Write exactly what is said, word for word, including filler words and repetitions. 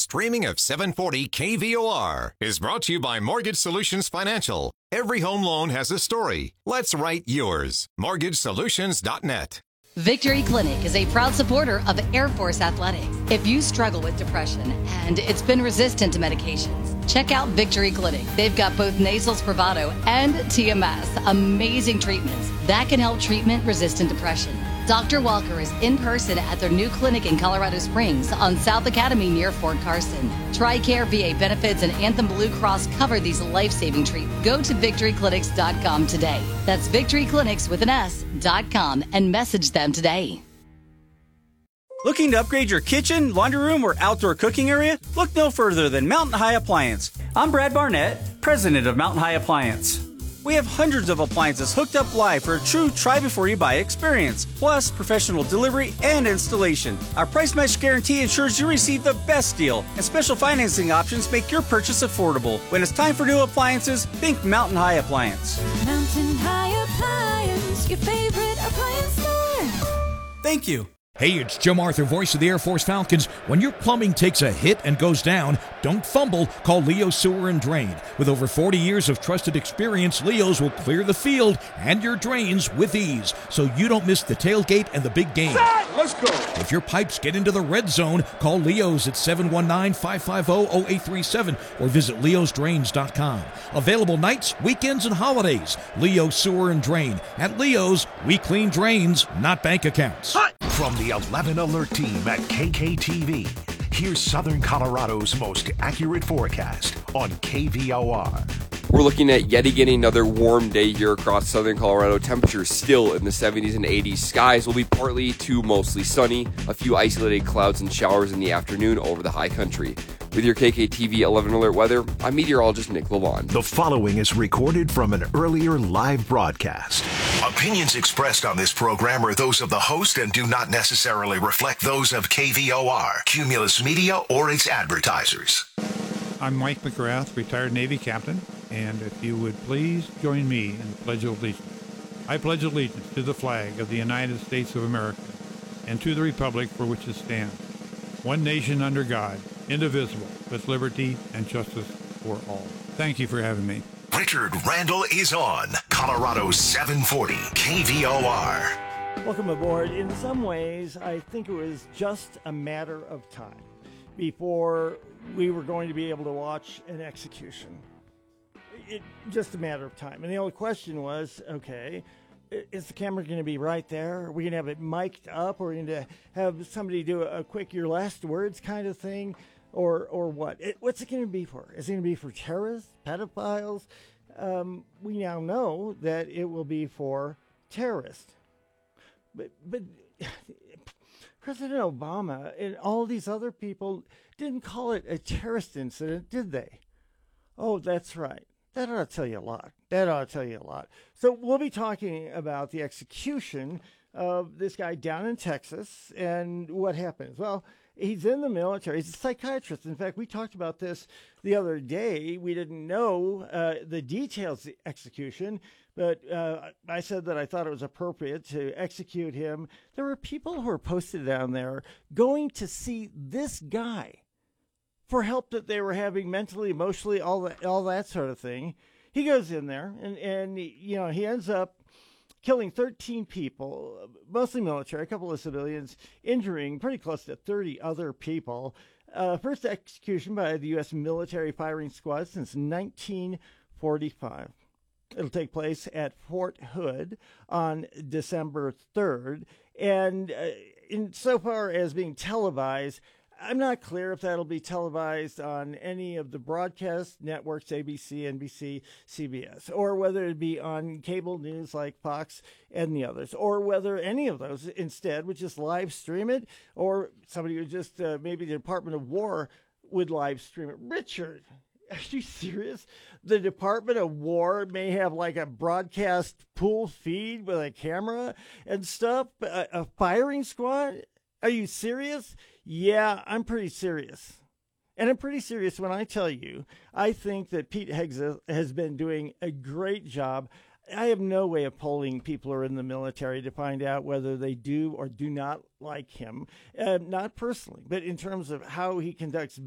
streaming of seven forty K V O R is brought to you by Mortgage Solutions Financial. Every home loan has a story. Let's write yours. mortgage solutions dot net. Victory Clinic is a proud supporter of Air Force Athletics. If you struggle with depression and it's been resistant to medications, check out Victory Clinic. They've got both nasal Spravato and T M S, amazing treatments that can help treatment-resistant depression. Doctor Walker is in person at their new clinic in Colorado Springs on South Academy near Fort Carson. TRICARE V A Benefits and Anthem Blue Cross cover these life-saving treatments. Go to victory clinics dot com today. That's victory clinics with an S dot com and message them today. Looking to upgrade your kitchen, laundry room, or outdoor cooking area? Look no further than Mountain High Appliance. I'm Brad Barnett, president of Mountain High Appliance. We have hundreds of appliances hooked up live for a true try-before-you-buy experience, plus professional delivery and installation. Our price match guarantee ensures you receive the best deal, and special financing options make your purchase affordable. When it's time for new appliances, think Mountain High Appliance. Mountain High Appliance, your favorite appliance store. Thank you. Hey, it's Jim Arthur, voice of the Air Force Falcons. When your plumbing takes a hit and goes down, don't fumble. Call Leo Sewer and Drain. With over forty years of trusted experience, Leo's will clear the field and your drains with ease, so you don't miss the tailgate and the big game. Let's go. If your pipes get into the red zone, call Leo's at seven one nine, five five zero, zero eight three seven or visit leos drains dot com. Available nights, weekends, and holidays. Leo Sewer and Drain. At Leo's, we clean drains, not bank accounts. Hot. From the eleven Alert team at K K T V, here's Southern Colorado's most accurate forecast on K V O R. We're looking at yet again another warm day here across southern Colorado. Temperatures still in the seventies and eighties. Skies will be partly to mostly sunny. A few isolated clouds and showers in the afternoon over the high country. With your K K T V eleven Alert weather, I'm meteorologist Nick Lalonde. The following is recorded from an earlier live broadcast. Opinions expressed on this program are those of the host and do not necessarily reflect those of K V O R, Cumulus Media, or its advertisers. I'm Mike McGrath, retired Navy captain, and if you would please join me in the Pledge of Allegiance. I pledge allegiance to the flag of the United States of America and to the republic for which it stands, one nation under God, indivisible, with liberty and justice for all. Thank you for having me. Richard Randall is on Colorado seven forty K V O R. Welcome aboard. In some ways, I think it was just a matter of time before we were going to be able to watch an execution. It, just a matter of time. And the only question was, okay, is the camera going to be right there? Are we going to have it mic'd up? Or are we going to have somebody do a, a quick your last words kind of thing? Or or what? It, what's it going to be for? Is it going to be for terrorists, pedophiles? Um, we now know that it will be for terrorists. But, but President Obama and all these other people didn't call it a terrorist incident, did they? Oh, that's right. That ought to tell you a lot. That ought to tell you a lot. So we'll be talking about the execution of this guy down in Texas and what happens. Well, he's in the military. He's a psychiatrist. In fact, we talked about this the other day. We didn't know uh, the details of the execution, but uh, I said that I thought it was appropriate to execute him. There were people who were posted down there going to see this guy for help that they were having mentally, emotionally, all that, all that sort of thing. He goes in there, and, and you know, he ends up killing thirteen people, mostly military, a couple of civilians, injuring pretty close to thirty other people. Uh, first execution by the U S military firing squad since nineteen forty-five. It'll take place at Fort Hood on December third. And uh, in so far as being televised, I'm not clear if that'll be televised on any of the broadcast networks, A B C, N B C, C B S, or whether it be on cable news like Fox and the others, or whether any of those instead would just live stream it, or somebody would just, uh, maybe the Department of War would live stream it. Richard, are you serious? The Department of War may have like a broadcast pool feed with a camera and stuff, a, a firing squad? Are you serious? Yeah, I'm pretty serious. And I'm pretty serious when I tell you, I think that Pete Hegseth has been doing a great job. I have no way of polling people who are in the military to find out whether they do or do not like him. Uh, not personally, but in terms of how he conducts